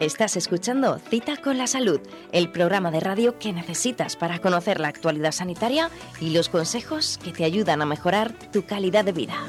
Estás escuchando Cita con la Salud, el programa de radio que necesitas para conocer la actualidad sanitaria y los consejos que te ayudan a mejorar tu calidad de vida.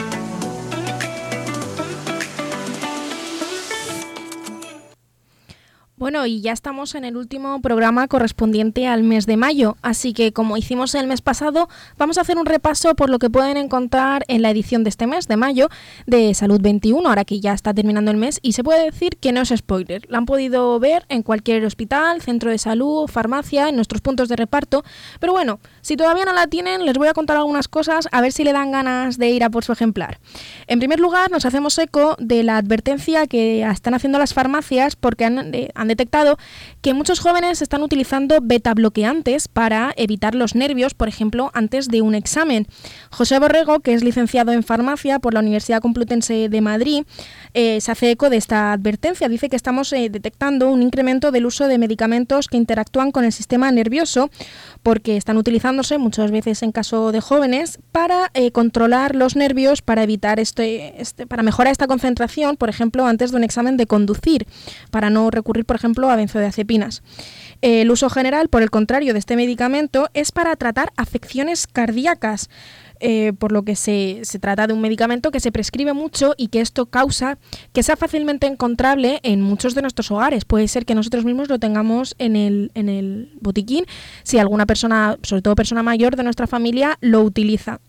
Bueno, y ya estamos en el último programa correspondiente al mes de mayo, así que como hicimos el mes pasado, vamos a hacer un repaso por lo que pueden encontrar en la edición de este mes de mayo de Salud 21, ahora que ya está terminando el mes, y se puede decir que no es spoiler. La han podido ver en cualquier hospital, centro de salud, farmacia, en nuestros puntos de reparto, pero bueno, si todavía no la tienen, les voy a contar algunas cosas a ver si le dan ganas de ir a por su ejemplar. En primer lugar, nos hacemos eco de la advertencia que están haciendo las farmacias porque han detectado que muchos jóvenes están utilizando beta bloqueantes para evitar los nervios, por ejemplo, antes de un examen. José Borrego, que es licenciado en farmacia por la Universidad Complutense de Madrid, se hace eco de esta advertencia. Dice que estamos detectando un incremento del uso de medicamentos que interactúan con el sistema nervioso porque están utilizándose muchas veces en caso de jóvenes para controlar los nervios, para evitar para mejorar esta concentración, por ejemplo, antes de un examen de conducir, para no recurrir, por ejemplo, a benzodiazepinas. El uso general, por el contrario, de este medicamento es para tratar afecciones cardíacas, por lo que se trata de un medicamento que se prescribe mucho y que esto causa que sea fácilmente encontrable en muchos de nuestros hogares. Puede ser que nosotros mismos lo tengamos en el botiquín si alguna persona, sobre todo persona mayor de nuestra familia, lo utiliza.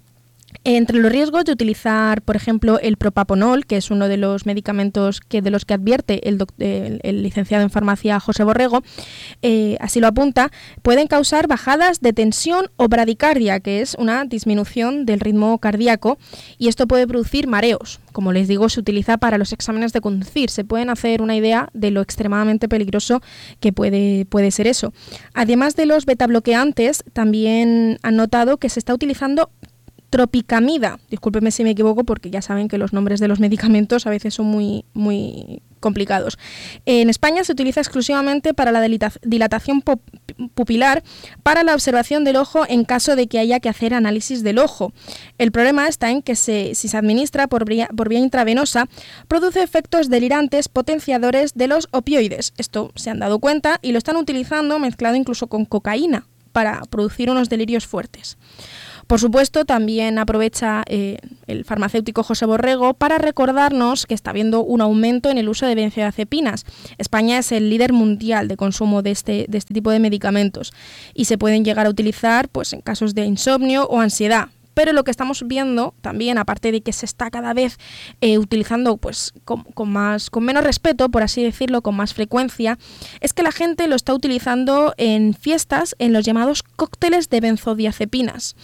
Entre los riesgos de utilizar, por ejemplo, el propapanol, que es uno de los medicamentos de los que advierte el licenciado en farmacia José Borrego, así lo apunta, pueden causar bajadas de tensión o bradicardia, que es una disminución del ritmo cardíaco, y esto puede producir mareos. Como les digo, se utiliza para los exámenes de conducir. Se pueden hacer una idea de lo extremadamente peligroso que puede ser eso. Además de los betabloqueantes, también han notado que se está utilizando tropicamida. Discúlpenme si me equivoco porque ya saben que los nombres de los medicamentos a veces son muy, muy complicados. En España se utiliza exclusivamente para la dilatación pupilar, para la observación del ojo en caso de que haya que hacer análisis del ojo. El problema está en que si se administra por vía intravenosa, produce efectos delirantes potenciadores de los opioides. Esto se han dado cuenta y lo están utilizando mezclado incluso con cocaína para producir unos delirios fuertes. Por supuesto, también aprovecha el farmacéutico José Borrego para recordarnos que está habiendo un aumento en el uso de benzodiazepinas. España es el líder mundial de consumo de este tipo de medicamentos y se pueden llegar a utilizar pues, en casos de insomnio o ansiedad. Pero lo que estamos viendo también, aparte de que se está cada vez utilizando pues, con menos respeto, por así decirlo, con más frecuencia, es que la gente lo está utilizando en fiestas en los llamados cócteles de benzodiazepinas.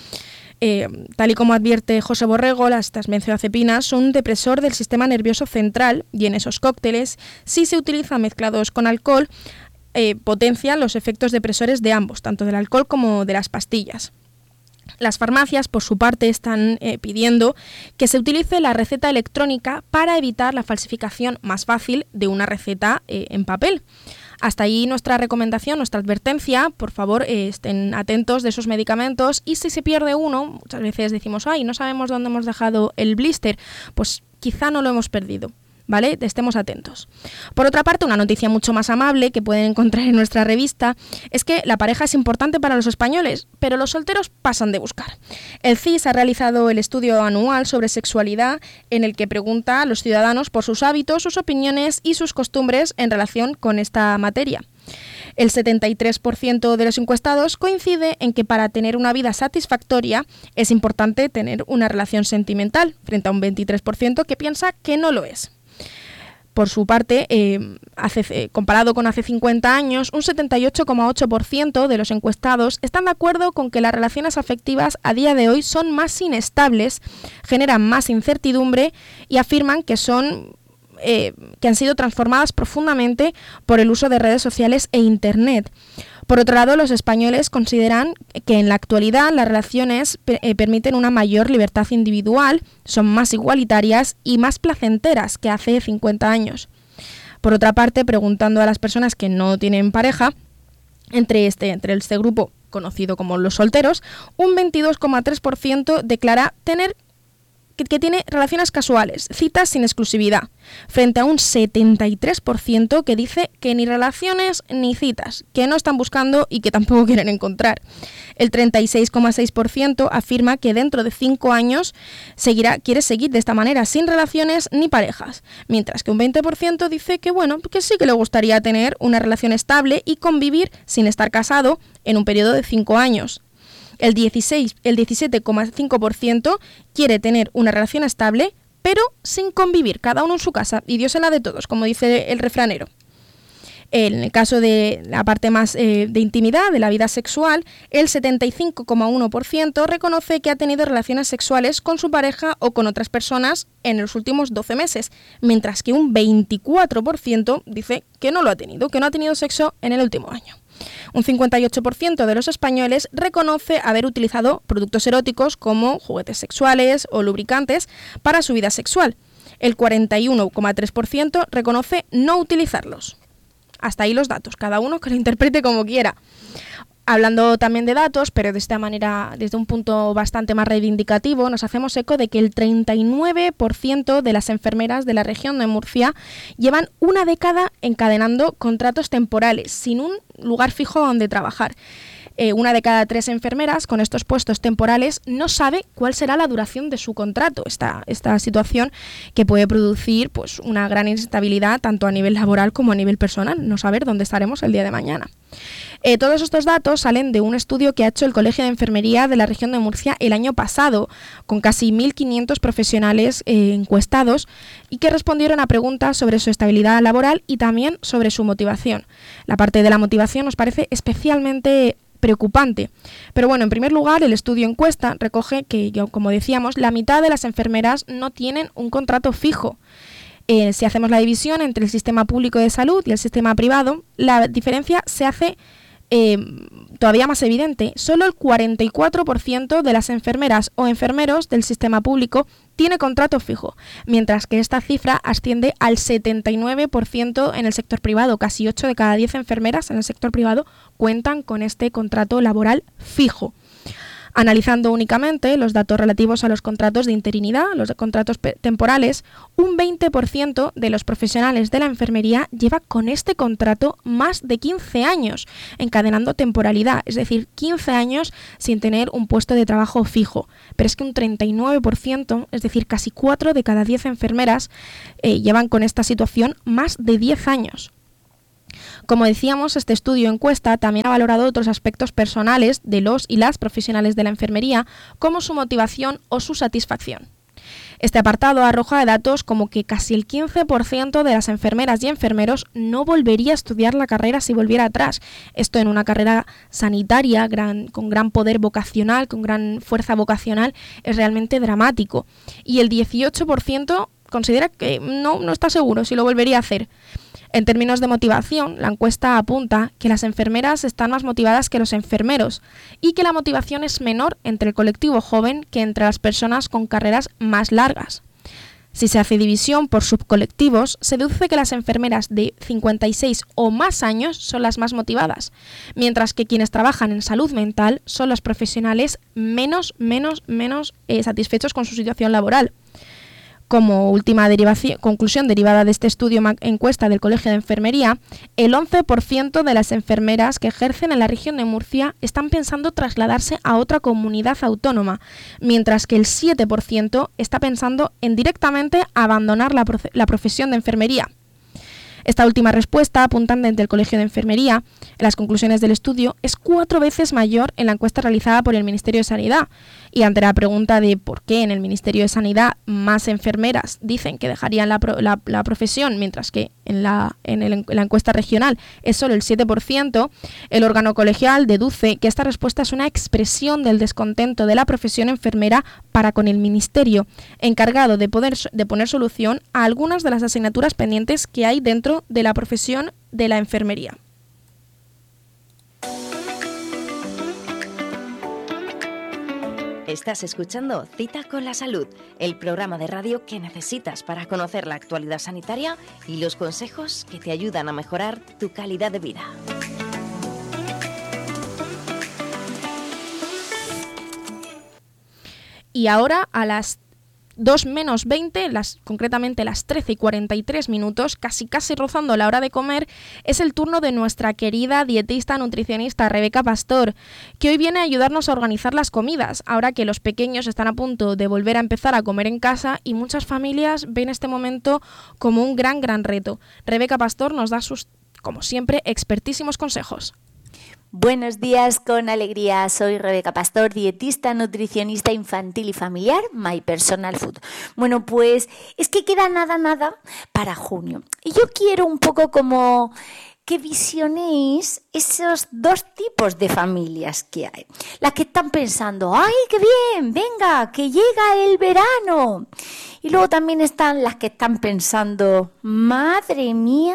Tal y como advierte José Borrego, estas benzodiazepinas son un depresor del sistema nervioso central y en esos cócteles, si se utilizan mezclados con alcohol, potencian los efectos depresores de ambos, tanto del alcohol como de las pastillas. Las farmacias, por su parte, están pidiendo que se utilice la receta electrónica para evitar la falsificación más fácil de una receta en papel. Hasta ahí nuestra recomendación, nuestra advertencia. Por favor, estén atentos de esos medicamentos y si se pierde uno, muchas veces decimos, ¡ay, no sabemos dónde hemos dejado el blister! Pues quizá no lo hemos perdido. ¿Vale? Estemos atentos. Por otra parte, una noticia mucho más amable que pueden encontrar en nuestra revista es que la pareja es importante para los españoles, pero los solteros pasan de buscar. El CIS ha realizado el estudio anual sobre sexualidad en el que pregunta a los ciudadanos por sus hábitos, sus opiniones y sus costumbres en relación con esta materia. El 73% de los encuestados coincide en que para tener una vida satisfactoria es importante tener una relación sentimental, frente a un 23% que piensa que no lo es. Por su parte, comparado con hace 50 años, un 78,8% de los encuestados están de acuerdo con que las relaciones afectivas a día de hoy son más inestables, generan más incertidumbre y afirman que han sido transformadas profundamente por el uso de redes sociales e Internet. Por otro lado, los españoles consideran que en la actualidad las relaciones permiten una mayor libertad individual, son más igualitarias y más placenteras que hace 50 años. Por otra parte, preguntando a las personas que no tienen pareja, entre este grupo conocido como los solteros, un 22,3% declara tener que tiene relaciones casuales, citas sin exclusividad, frente a un 73% que dice que ni relaciones ni citas, que no están buscando y que tampoco quieren encontrar. El 36,6% afirma que dentro de 5 años quiere seguir de esta manera, sin relaciones ni parejas, mientras que un 20% dice que que sí que le gustaría tener una relación estable y convivir sin estar casado en un periodo de 5 años. El 17,5% quiere tener una relación estable, pero sin convivir, cada uno en su casa, y Dios en la de todos, como dice el refranero. En el caso de la parte más de intimidad, de la vida sexual, el 75,1% reconoce que ha tenido relaciones sexuales con su pareja o con otras personas en los últimos 12 meses, mientras que un 24% dice que no lo ha tenido, que no ha tenido sexo en el último año. Un 58% de los españoles reconoce haber utilizado productos eróticos como juguetes sexuales o lubricantes para su vida sexual. El 41,3% reconoce no utilizarlos. Hasta ahí los datos, cada uno que lo interprete como quiera. Hablando también de datos, pero de esta manera, desde un punto bastante más reivindicativo, nos hacemos eco de que el 39% de las enfermeras de la región de Murcia llevan una década encadenando contratos temporales, sin un lugar fijo donde trabajar. Una de cada 3 enfermeras con estos puestos temporales no sabe cuál será la duración de su contrato. Esta situación que puede producir pues, una gran inestabilidad tanto a nivel laboral como a nivel personal, no saber dónde estaremos el día de mañana. Todos estos datos salen de un estudio que ha hecho el Colegio de Enfermería de la región de Murcia el año pasado, con casi 1.500 profesionales encuestados y que respondieron a preguntas sobre su estabilidad laboral y también sobre su motivación. La parte de la motivación nos parece especialmente preocupante. Pero bueno, en primer lugar, el estudio encuesta recoge que, como decíamos, la mitad de las enfermeras no tienen un contrato fijo. Si hacemos la división entre el sistema público de salud y el sistema privado, la diferencia se hace todavía más evidente. Solo el 44% de las enfermeras o enfermeros del sistema público tiene contrato fijo, mientras que esta cifra asciende al 79% en el sector privado. Casi 8 de cada 10 enfermeras en el sector privado cuentan con este contrato laboral fijo. Analizando únicamente los datos relativos a los contratos de interinidad, los contratos temporales, un 20% de los profesionales de la enfermería lleva con este contrato más de 15 años, encadenando temporalidad, es decir, 15 años sin tener un puesto de trabajo fijo. Pero es que un 39%, es decir, casi 4 de cada 10 enfermeras, llevan con esta situación más de 10 años. Como decíamos, este estudio encuesta también ha valorado otros aspectos personales de los y las profesionales de la enfermería, como su motivación o su satisfacción. Este apartado arroja datos como que casi el 15% de las enfermeras y enfermeros no volvería a estudiar la carrera si volviera atrás. Esto en una carrera sanitaria con gran poder vocacional, con gran fuerza vocacional, es realmente dramático. Y el 18% considera que no está seguro si lo volvería a hacer. En términos de motivación, la encuesta apunta que las enfermeras están más motivadas que los enfermeros y que la motivación es menor entre el colectivo joven que entre las personas con carreras más largas. Si se hace división por subcolectivos, se deduce que las enfermeras de 56 o más años son las más motivadas, mientras que quienes trabajan en salud mental son los profesionales menos satisfechos con su situación laboral. Como última conclusión derivada de este estudio encuesta del Colegio de Enfermería, el 11% de las enfermeras que ejercen en la región de Murcia están pensando trasladarse a otra comunidad autónoma, mientras que el 7% está pensando en directamente abandonar la profesión de enfermería. Esta última respuesta, apuntando desde el Colegio de Enfermería, en las conclusiones del estudio, es 4 veces mayor en la encuesta realizada por el Ministerio de Sanidad. Y ante la pregunta de por qué en el Ministerio de Sanidad más enfermeras dicen que dejarían la profesión, mientras que en la encuesta regional es solo el 7%, el órgano colegial deduce que esta respuesta es una expresión del descontento de la profesión enfermera para con el Ministerio, encargado de poner solución a algunas de las asignaturas pendientes que hay dentro de la profesión de la enfermería. Estás escuchando Cita con la Salud, el programa de radio que necesitas para conocer la actualidad sanitaria y los consejos que te ayudan a mejorar tu calidad de vida. Y ahora a las 2 menos 20, concretamente las 13:43, casi rozando la hora de comer, es el turno de nuestra querida dietista nutricionista Rebeca Pastor, que hoy viene a ayudarnos a organizar las comidas, ahora que los pequeños están a punto de volver a empezar a comer en casa y muchas familias ven este momento como un gran reto. Rebeca Pastor nos da sus, como siempre, expertísimos consejos. Buenos días, con alegría. Soy Rebeca Pastor, dietista, nutricionista infantil y familiar, My Personal Food. Bueno, pues es que queda nada para junio. Y yo quiero un poco como que visionéis esos dos tipos de familias que hay. Las que están pensando, ¡ay, qué bien! ¡Venga, que llega el verano! Y luego también están las que están pensando, ¡madre mía!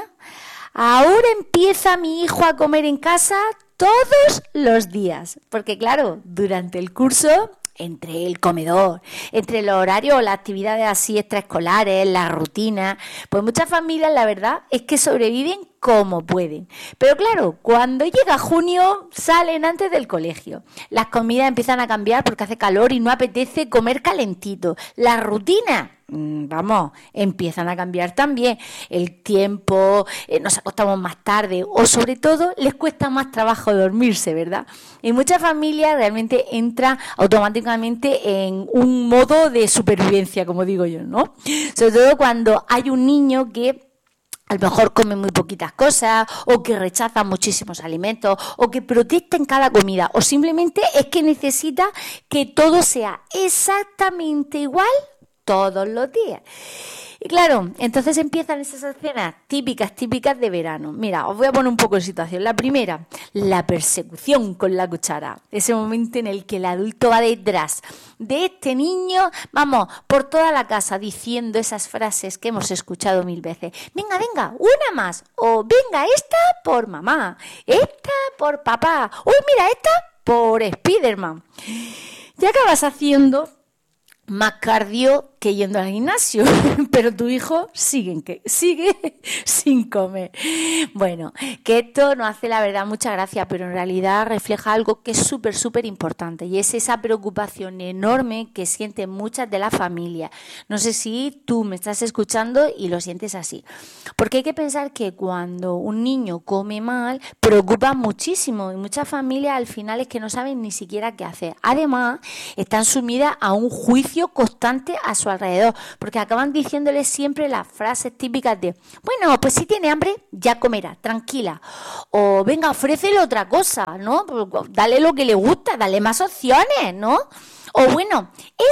Ahora empieza mi hijo a comer en casa todos los días, porque claro, durante el curso, entre el comedor, entre los horarios, las actividades así extraescolares, las rutinas, pues muchas familias la verdad es que sobreviven como pueden. Pero claro, cuando llega junio salen antes del colegio. Las comidas empiezan a cambiar porque hace calor y no apetece comer calentito. Las rutinas, empiezan a cambiar también. El tiempo, nos acostamos más tarde o sobre todo les cuesta más trabajo dormirse, ¿verdad? Y muchas familias realmente entran automáticamente en un modo de supervivencia, como digo yo, ¿no? Sobre todo cuando hay un niño que a lo mejor come muy poquitas cosas, o que rechaza muchísimos alimentos, o que protesta en cada comida, o simplemente es que necesita que todo sea exactamente igual todos los días. Y claro, entonces empiezan esas escenas típicas de verano. Mira, os voy a poner un poco en situación. La primera, la persecución con la cuchara. Ese momento en el que el adulto va detrás de este niño, por toda la casa diciendo esas frases que hemos escuchado 1000 veces. Venga, una más. O venga, esta por mamá, esta por papá. Uy, mira, esta por Spiderman. Y acabas haciendo más cardio que yendo al gimnasio, pero tu hijo sigue sin comer. Bueno, que esto nos hace la verdad mucha gracia, pero en realidad refleja algo que es súper importante, y es esa preocupación enorme que sienten muchas de las familias. No sé si tú me estás escuchando y lo sientes así, porque hay que pensar que cuando un niño come mal, preocupa muchísimo, y muchas familias al final es que no saben ni siquiera qué hacer. Además, están sumidas a un juicio constante a su alrededor, porque acaban diciéndole siempre las frases típicas de, bueno, pues si tiene hambre, ya comerá, tranquila. O venga, ofrécele otra cosa, ¿no? Dale lo que le gusta, dale más opciones, ¿no? O bueno,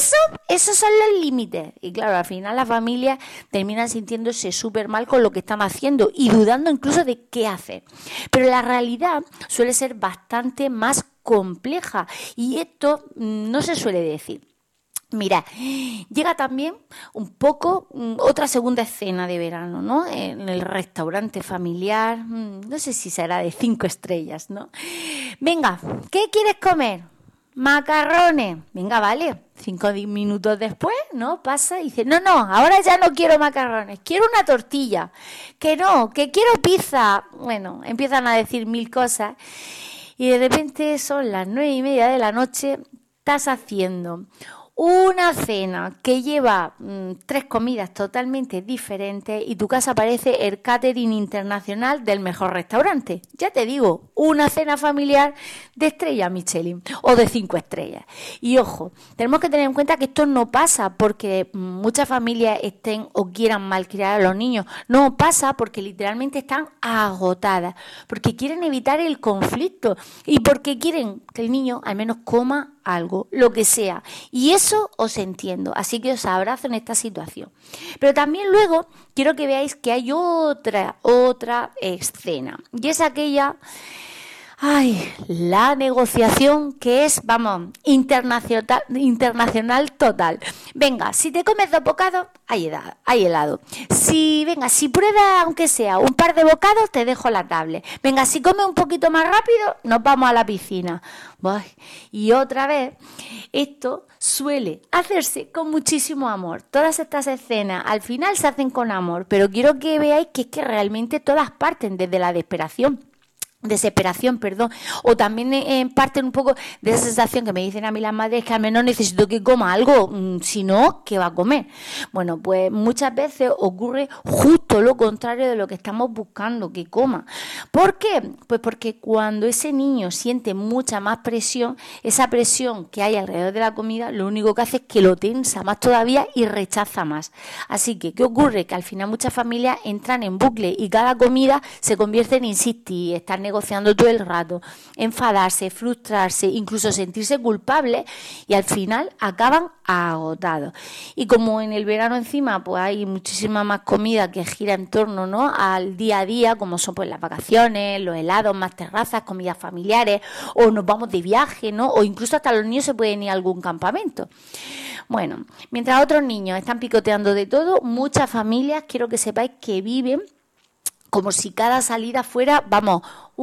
esos son los límites. Y claro, al final las familias terminan sintiéndose súper mal con lo que están haciendo y dudando incluso de qué hacer. Pero la realidad suele ser bastante más compleja, y esto no se suele decir. Mira, llega también un poco otra segunda escena de verano, ¿no? En el restaurante familiar, no sé si será de 5 estrellas, ¿no? Venga, ¿qué quieres comer? Macarrones. Venga, vale. 5 minutos después, ¿no? Pasa y dice, no, ahora ya no quiero macarrones, quiero una tortilla. Que no, que quiero pizza. Bueno, empiezan a decir 1000 cosas y de repente son las 9:30 de la noche, estás haciendo una cena que lleva 3 comidas totalmente diferentes y tu casa parece el catering internacional del mejor restaurante. Ya te digo, una cena familiar de estrella Michelin o de 5 estrellas. Y ojo, tenemos que tener en cuenta que esto no pasa porque muchas familias estén o quieran malcriar a los niños. No pasa porque literalmente están agotadas, porque quieren evitar el conflicto y porque quieren que el niño al menos coma algo, lo que sea. Y eso os entiendo, así que os abrazo en esta situación. Pero también luego quiero que veáis que hay otra escena, y es aquella, la negociación que es, internacional total. Venga, si te comes 2 bocados, hay helado. Si pruebas aunque sea un par de bocados, te dejo la tablet. Venga, si comes un poquito más rápido, nos vamos a la piscina. Y otra vez, esto suele hacerse con muchísimo amor. Todas estas escenas al final se hacen con amor, pero quiero que veáis que es que realmente todas parten desde la desesperación. desesperación, perdón, o también en parte un poco de esa sensación que me dicen a mí las madres, que al menos necesito que coma algo, si no, ¿qué va a comer? Bueno, pues muchas veces ocurre justo lo contrario de lo que estamos buscando, que coma. ¿Por qué? Pues porque cuando ese niño siente mucha más presión, esa presión que hay alrededor de la comida, lo único que hace es que lo tensa más todavía y rechaza más. Así que, ¿qué ocurre? Que al final muchas familias entran en bucle y cada comida se convierte en insistir, estar negociando todo el rato, enfadarse, frustrarse, incluso sentirse culpables, y al final acaban agotados. Y como en el verano encima pues hay muchísima más comida que gira en torno, ¿no?, al día a día, como son pues las vacaciones, los helados, más terrazas, comidas familiares, o nos vamos de viaje, ¿no?, o incluso hasta los niños se pueden ir a algún campamento. Bueno, mientras otros niños están picoteando de todo, muchas familias, quiero que sepáis que viven como si cada salida fuera, vamos,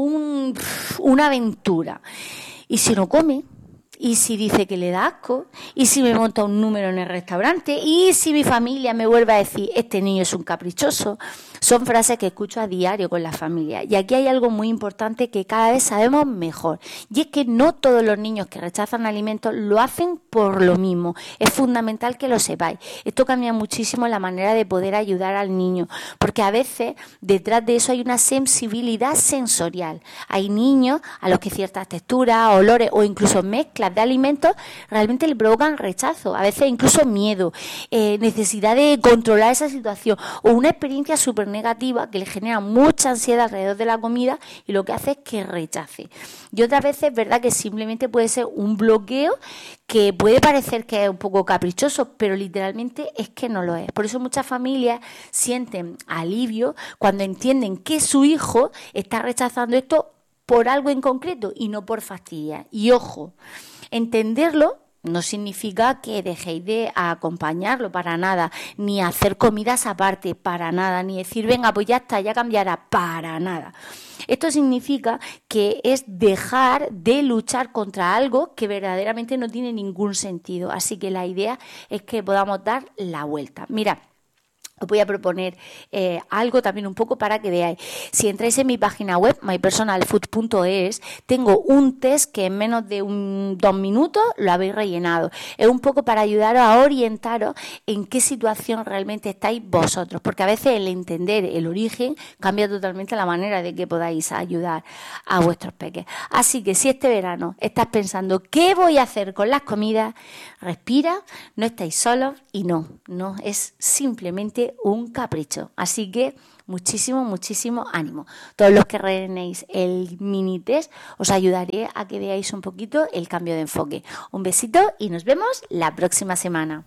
una aventura. Y si no come, y si dice que le da asco, y si me monta un número en el restaurante, y si mi familia me vuelve a decir, este niño es un caprichoso. Son frases que escucho a diario con la familia. Y aquí hay algo muy importante que cada vez sabemos mejor. Y es que no todos los niños que rechazan alimentos lo hacen por lo mismo. Es fundamental que lo sepáis. Esto cambia muchísimo la manera de poder ayudar al niño. Porque a veces detrás de eso hay una sensibilidad sensorial. Hay niños a los que ciertas texturas, olores o incluso mezclas de alimentos realmente le provocan rechazo. A veces incluso miedo, necesidad de controlar esa situación o una experiencia súper negativa que le genera mucha ansiedad alrededor de la comida y lo que hace es que rechace. Y otras veces es verdad que simplemente puede ser un bloqueo que puede parecer que es un poco caprichoso, pero literalmente es que no lo es. Por eso muchas familias sienten alivio cuando entienden que su hijo está rechazando esto por algo en concreto y no por fastidiar. Y ojo, entenderlo no significa que dejéis de acompañarlo para nada, ni hacer comidas aparte para nada, ni decir, venga, pues ya está, ya cambiará, para nada. Esto significa que es dejar de luchar contra algo que verdaderamente no tiene ningún sentido. Así que la idea es que podamos dar la vuelta. Mirad, os voy a proponer algo también un poco para que veáis. Si entráis en mi página web, mypersonalfood.es, tengo un test que en menos de 2 minutos lo habéis rellenado. Es un poco para ayudaros a orientaros en qué situación realmente estáis vosotros, porque a veces el entender el origen cambia totalmente la manera de que podáis ayudar a vuestros peques. Así que si este verano estás pensando qué voy a hacer con las comidas, respira, no estáis solos y no es simplemente un capricho. Así que muchísimo ánimo. Todos los que rellenéis el mini test os ayudaré a que veáis un poquito el cambio de enfoque. Un besito y nos vemos la próxima semana.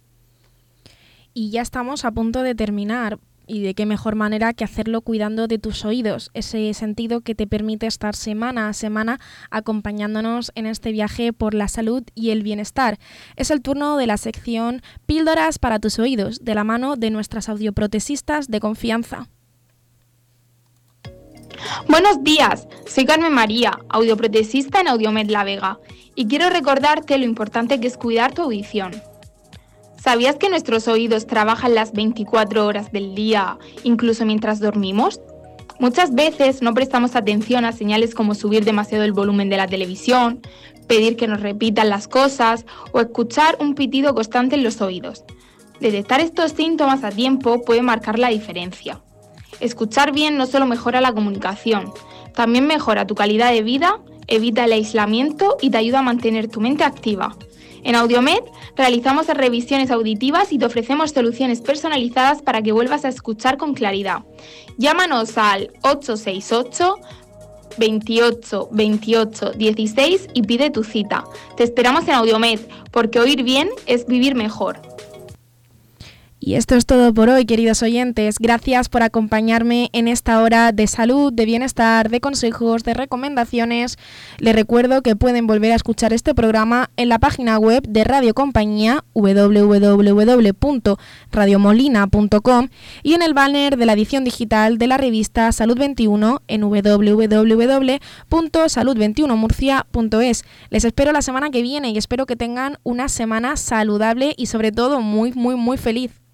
Y ya estamos a punto de terminar. Y de qué mejor manera que hacerlo cuidando de tus oídos, ese sentido que te permite estar semana a semana acompañándonos en este viaje por la salud y el bienestar. Es el turno de la sección Píldoras para tus oídos, de la mano de nuestras audioprotesistas de confianza. Buenos días, soy Carmen María, audioprotesista en Audiomed La Vega, y quiero recordarte lo importante que es cuidar tu audición. ¿Sabías que nuestros oídos trabajan las 24 horas del día, incluso mientras dormimos? Muchas veces no prestamos atención a señales como subir demasiado el volumen de la televisión, pedir que nos repitan las cosas o escuchar un pitido constante en los oídos. Detectar estos síntomas a tiempo puede marcar la diferencia. Escuchar bien no solo mejora la comunicación, también mejora tu calidad de vida, evita el aislamiento y te ayuda a mantener tu mente activa. En Audiomed realizamos revisiones auditivas y te ofrecemos soluciones personalizadas para que vuelvas a escuchar con claridad. Llámanos al 868 28 28 16 y pide tu cita. Te esperamos en Audiomed, porque oír bien es vivir mejor. Y esto es todo por hoy, queridos oyentes. Gracias por acompañarme en esta hora de salud, de bienestar, de consejos, de recomendaciones. Les recuerdo que pueden volver a escuchar este programa en la página web de Radio Compañía, www.radiomolina.com, y en el banner de la edición digital de la revista Salud 21 en www.salud21murcia.es. Les espero la semana que viene y espero que tengan una semana saludable y sobre todo muy feliz.